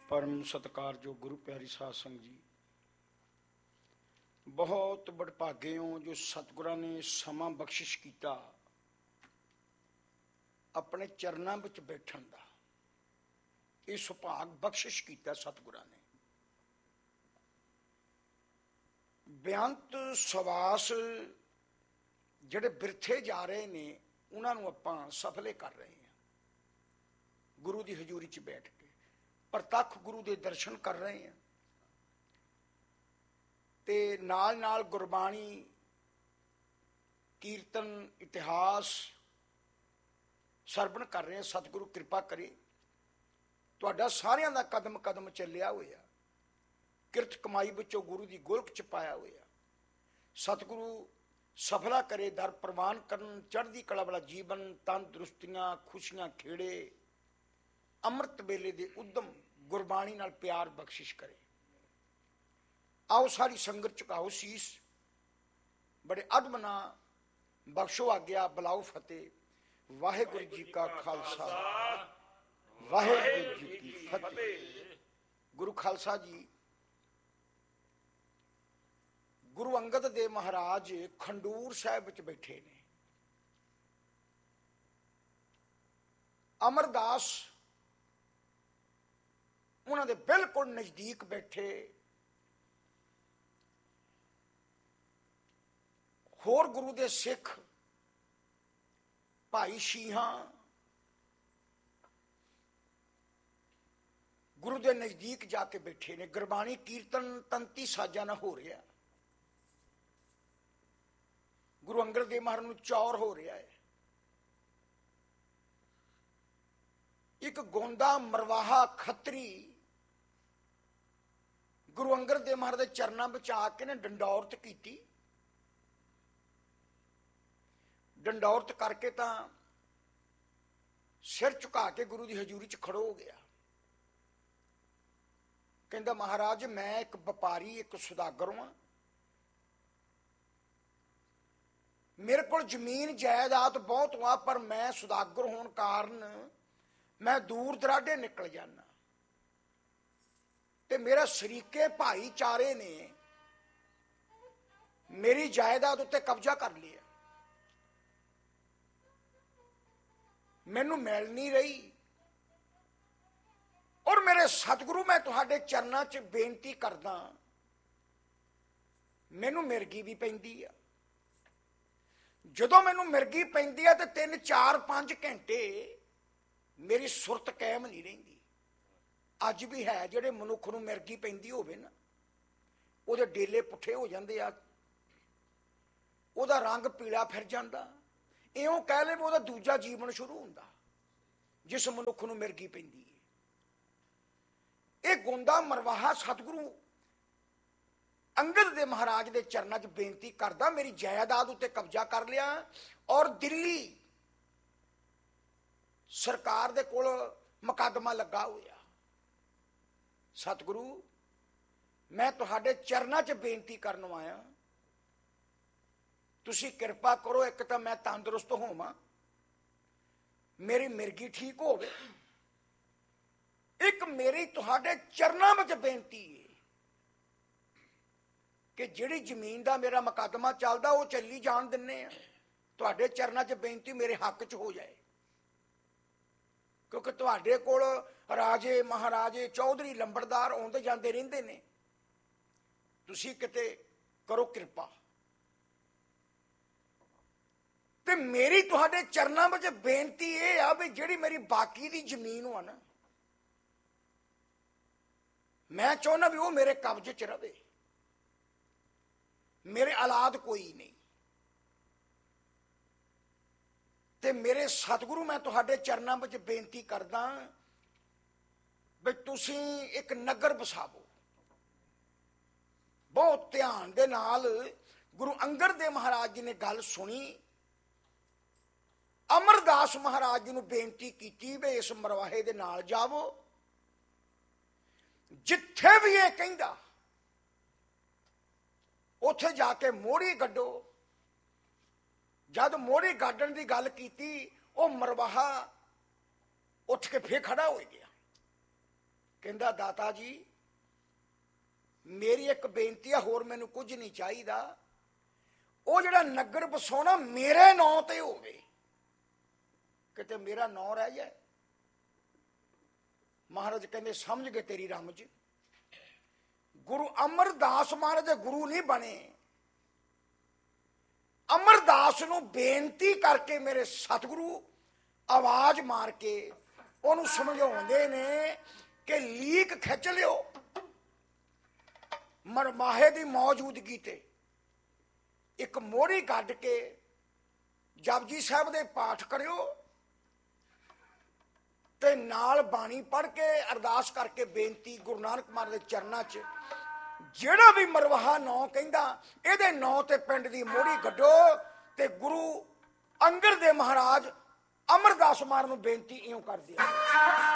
परम सत्कारयोग गुरु प्यारी साध संगत जी, बहुत बड़भागे हो जो सतगुरां ने समा बख्शिश किया अपने चरणों में बैठन का। ये सुभाग बख्शिश किया सतगुरां ने। बेअंत सवास जिहड़े बिरथे जा रहे ने उन्होंने आपां सफले कर रहे हैं। गुरु की हजूरी च बैठ के प्रतख गुरु के दर्शन कर रहे हैं ते नाल नाल गुरबाणी कीर्तन इतिहास सरवण कर रहे हैं। सतगुरु कृपा करे तुहाडा सारियां दा कदम कदम चलिया होया, किरत कमाई विचों गुरु की गोलक च पाया होया। सतगुरु सफला करे, दर प्रवान करन, चढ़दी कला वाला जीवन, तंदुरुस्तियां खुशियां खेड़े, अमृत वेले दे उद्यम, गुरबाणी नाल प्यार बख्शिश करे। आओ सारी संगत झुकाओ शीस, बड़े अदब नाल बख्शो आग्या, बुलाओ फतेह। वाहिगुरु जी का खालसा, वाहिगुरु जी की फतेह। गुरु खालसा जी गुरु अंगद देव महाराज खंडूर साहिब विच बैठे ने। अमरदास उन्होंने बिल्कुल नजदीक बैठे। होर गुरु दे सिख भाई शीहा गुरु दे नजदीक जाके बैठे ने। गुरबाणी कीर्तन तंती साजा ना हो रहा। गुरु अंगद देव महाराज नूं चौर हो रहा है। एक गोंदा मरवाहा खत्री गुरु अंगद देव महाराज के चरणों में आके ने डंडौरत की। डंडौरत करके तो सिर झुका के गुरु की हजूरी च खड़ो हो गया। कहता महाराज मैं एक व्यापारी एक सुदागर हाँ, मेरे को जमीन जायदाद बहुत हुआ, पर मैं सुदागर होने कारण मैं दूर दराडे निकल जाना ते मेरा शरीके भाईचारे ने मेरी जायदाद उत्ते कब्जा कर लिया। मैनू मिल नहीं रही और मेरे सतगुरु मैं तुहाडे चरणों च बेनती करदा, मैनू मिर्गी भी पैंदी आ। जदों मैनू मिर्गी पैंदी आ ते 3 4 5 घंटे मेरी सुरत कायम नहीं रहिंदी। अज भी है जिहड़े मनुख नूं मिर्गी पैंदी होवे ना, उहदे डेले पुठे हो जांदे आ, उहदा रंग पीला फिर जांदा। इउं कह ले उहदा दूजा जीवन शुरू हुंदा जिस मनुख नूं मिर्गी पैंदी है। ये गोंदा मरवाहा सतगुरु अंगद देव महाराज के चरणों च बेनती करदा, मेरी जायदाद उत्ते कब्जा कर लिया और दिल्ली सरकार दे कोल मुकदमा लगा होया। सतगुरु मैं तुहाडे चरणों च बेनती करन आया, तुसी कृपा करो एक तो मैं तंदुरुस्त होवां, मेरी मिर्गी ठीक होवे, एक मेरी तुहाडे चरणों में बेनती है कि जिहड़ी जमीन का मेरा मुकदमा चलदा वो चली जान दिन्ने आ। तुहाडे चरणों च बेनती मेरे हक च हो जाए, क्योंकि तुहाडे कोल राजे महाराजे चौधरी लंबड़दार आउंदे जांदे रहिंदे ने। तुसी किते करो कृपा ते मेरी तुहाडे चरणों में बेनती ये आ भी जिहड़ी मेरी बाकी दी जमीन हो ना, मैं चाहना भी वो मेरे कब्जे च रहे। मेरे औलाद कोई नहीं ते मेरे सतगुरु मैं तुहाडे चरणों में बेनती करदा भी तुसी एक नगर बसावो। बहुत ध्यान दे नाल गुरु अंगद देव महाराज जी ने गल सुनी। अमरदास महाराज जी ने बेनती की भी इस मरवाहे दे नाल जावो, जिथे भी ये कहंदा उथे जाके मोड़ी गड्डो। जद मोड़ी गाडन की गल की, वो मरवाहा उठ के फिर खड़ा हो गया ਕਹਿੰਦਾ ਦਾਤਾ ਜੀ ਮੇਰੀ ਇੱਕ ਬੇਨਤੀ ਆ, ਹੋਰ ਮੈਨੂੰ ਕੁਝ ਨਹੀਂ ਚਾਹੀਦਾ। ਉਹ ਜਿਹੜਾ ਨਗਰ ਵਸਾਉਣਾ ਮੇਰੇ ਨਾਂ ਤੇ ਹੋਵੇ, ਕਿਤੇ ਮੇਰਾ ਨਾਂ ਰਹਿ ਜਾਏ। ਮਹਾਰਾਜ ਕਹਿੰਦੇ ਸਮਝ ਗਏ ਤੇਰੀ ਰਮਜ। ਗੁਰੂ ਅਮਰਦਾਸ ਮਹਾਰਾਜ ਦੇ ਗੁਰੂ ਨਹੀਂ ਬਣੇ, ਅਮਰਦਾਸ ਨੂੰ ਬੇਨਤੀ ਕਰਕੇ ਮੇਰੇ ਸਤਿਗੁਰੂ ਆਵਾਜ਼ ਮਾਰ ਕੇ ਉਹਨੂੰ ਸਮਝਾਉਂਦੇ ਨੇ ਕਿ ਲੀਕ ਖਿੱਚ ਲਿਓ ਮਰਮਾਹੇ ਦੀ ਮੌਜੂਦਗੀ ਤੇ। ਇੱਕ ਮੋਹਰੀ ਕੱਢ ਕੇ ਜਪਜੀ ਸਾਹਿਬ ਦੇ ਪਾਠ ਕਰਿਓ ਤੇ ਨਾਲ ਬਾਣੀ ਪੜ੍ਹ ਕੇ ਅਰਦਾਸ ਕਰਕੇ ਬੇਨਤੀ ਗੁਰੂ ਨਾਨਕ ਮਹਾਰਾਜ ਦੇ ਚਰਨਾਂ 'ਚ, ਜਿਹੜਾ ਵੀ ਮਰਵਾਹਾ ਨਾਂ ਕਹਿੰਦਾ ਇਹਦੇ ਨਾਂ ਤੇ ਪਿੰਡ ਦੀ ਮੋਹਰੀ ਕੱਢੋ ਤੇ ਗੁਰੂ ਅੰਗਦ ਦੇਵ ਮਹਾਰਾਜ ਅਮਰਦਾਸ ਮਹਾਰਾਜ ਨੂੰ ਬੇਨਤੀ ਇਉਂ ਕਰ ਦਿਆ।